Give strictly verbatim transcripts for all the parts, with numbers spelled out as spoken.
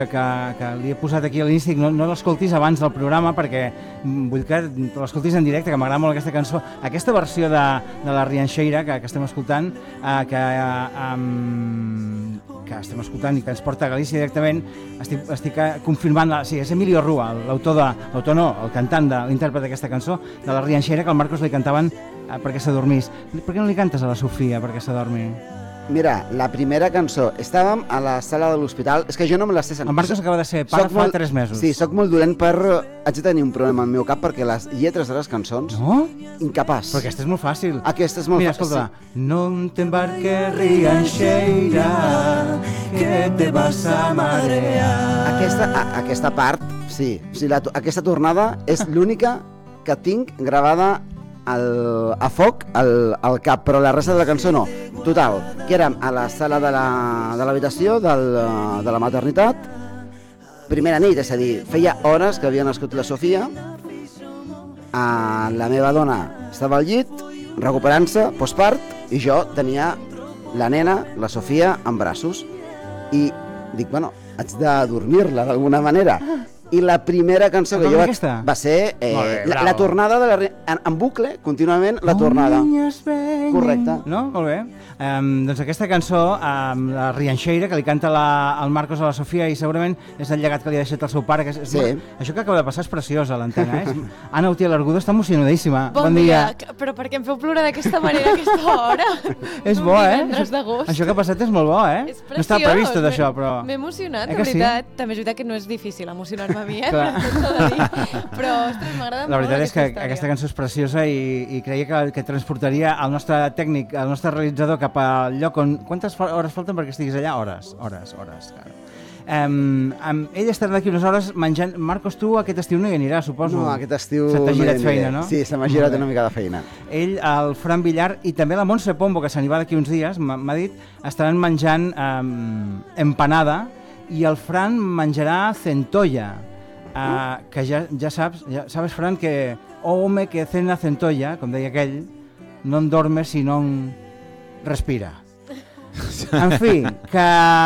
que, que li he posat aquí a l'inici, no, no l'escoltis abans del programa perquè vull que l'escoltis en directe, que m'agrada molt aquesta cançó. Aquesta versió de, de la Rianxeira que, que estem escoltant, eh, que, eh, um, que estem escoltant i que ens porta a Galícia directament, estic, estic confirmant, la, sí, és Emilio Rua, l'autor de, l'autor no, el cantant, de, l'intèrpret d'aquesta cançó, de la Rianxeira, que al Marcos li cantaven eh, perquè s'adormís. Per què no li cantes a la Sofia perquè s'adormi? Mira, la primera cançó, estàvem a la sala de l'hospital, és que jo no me la sé sentir. El Marcos acaba de ser pare fa molt, tres mesos. Sí, soc molt dolent per... Haig de tenir un problema al meu cap perquè les lletres de les cançons... No? Incapaç. Però aquesta és molt fàcil. Aquesta és molt Mira, fàcil. Mira, escolta. Sí. No t'embarques, Rianxeira, que te vas a marear. Aquesta, a, aquesta part, sí. O sigui, la, aquesta tornada és l'única que tinc gravada al, a foc al, al cap, però la resta de la cançó no. Total, que érem a la sala de l'habitació la, de, de la maternitat, primera nit, és a dir, feia hores que havia nascut la Sofia, a la meva dona estava al llit, recuperant-se, postpart, i jo tenia la nena, la Sofia, en braços. I dic, bueno, haig de dormir-la d'alguna manera. I la primera cançó que jo vaig... va ser eh, bé, la, la tornada de la... En, en bucle, contínuament, la tornada. Correcte. No? Molt bé. Um, doncs aquesta cançó, um, la Rianxeira, que li canta la, el Marcos a la Sofia, i segurament és el llegat que li ha deixat el seu pare. Que és, és sí. molt, això que acaba de passar és preciós a l'antena. Eh? Anna Utiel Argudo està emocionadíssima. Bon, bon dia. dia. Però per què em feu plorar d'aquesta manera a aquesta hora? És bo, eh? Això, això que ha passat és molt bo, eh? És preciós. No estava previst tot això, però... M'he emocionat, eh en veritat. Sí? També és veritat que no és difícil emocionar-me a mi, eh? Però, ostres, m'agrada molt la veritat és que història. Aquesta cançó és preciosa i, i creia que, que transportaria el nostre tècnic, el nostre realitzador cap al lloc on... Quantes hores falten perquè estiguis allà? Hores, hores, hores. Claro. Um, um, ell estarà d'aquí unes hores menjant... Marcos, tu aquest estiu no hi aniràs, suposo? No, aquest estiu... Se t'ha girat no feina, no? Sí, se m'ha girat una mica de feina. Ell, el Fran Villar i també la Montse Pombo, que se n'hi va d'aquí uns dies, m'ha dit, estaran menjant um, empanada i el Fran menjarà centolla. Uh, que ja, ja saps, ja sabes, Fran, que home que cena centolla, com deia aquell, no en dorme si no en respira. En fi, que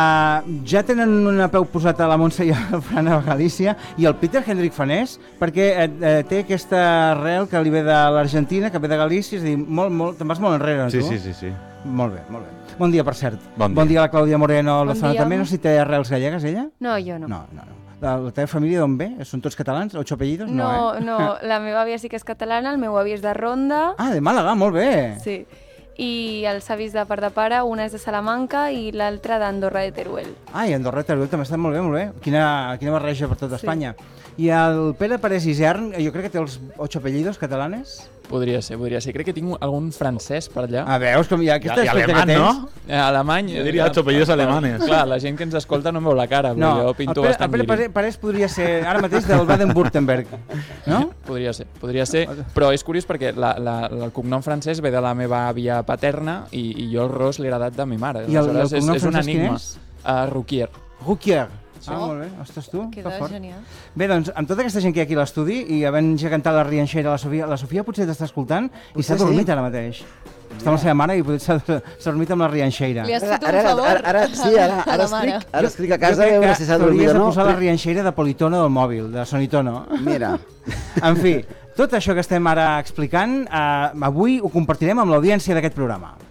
ja tenen una peu posat a la Montse i a Fran a Galícia, i el Peter Hendrik Fanés, perquè eh, té aquesta arrel que li ve de l'Argentina, que ve de Galícia, és a dir, molt, molt, te'n vas molt enrere, sí, tu? Sí, sí, sí. Molt bé, molt bé. Bon dia, per cert. Bon dia, bon dia a la Clàudia Moreno, bon la zona dia. també, no sé si té arrels gallegues, ella? No, jo no. No, no, no. La, la teva família d'on ve? Són tots catalans? Ocho apellidos? No, no, eh? no, la meva àvia sí que és catalana, el meu avi és de Ronda. Ah, de Màlaga, molt bé. Sí, i els avis de part de pare, una és de Salamanca i l'altra d'Andorra de Teruel. Ah, i Andorra de Teruel també està molt bé, molt bé. Quina, quina barreja per tot Espanya. Sí. I el Pere Parés Isern, jo crec que té els ocho apellidos catalanes? Podria ser, podria ser. Crec que tinc algun francès per allà. Ah, veus com hi ha aquest I, i alemany, no? Eh, alemany. Jo diria ocho apellidos alemanes. Clar, la gent que ens escolta no em veu la cara, però no, jo pinto el Pere, bastant el Pere Parés podria ser ara mateix del Baden-Württemberg, no? Podria ser, podria ser, però és curiós perquè la, la, el cognom francès ve de la meva àvia paterna i, i jo el ros l'he heredat de mi mare. I el, el cognom és, és un francès enigma. quin és? Uh, Ruquier. Ruquier. Sí. Ah, molt bé. Ostres, tu, Queda que fort. genial. Bé, doncs, amb tota aquesta gent que hi ha aquí a l'estudi i havent ja cantat la Rianxeira a la Sofia, la Sofia potser t'està escoltant i s'ha dormit sí. ara mateix. Està amb la seva mare i potser s'ha dormit amb la Rianxeira. Li has fet un ara, favor ara, ara, sí, ara, ara, escric, ara escric a casa a veure si s'ha dormit o no. T'hauries de posar la Rianxeira de politono del mòbil, de sonitono. Mira. En fi, tot això que estem ara explicant, eh, avui ho compartirem amb l'audiència d'aquest programa.